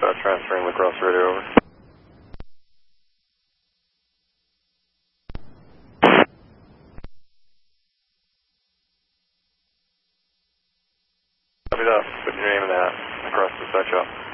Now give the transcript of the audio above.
transferring lacrosse radio over. Copy that. Put your name in that across the set shop.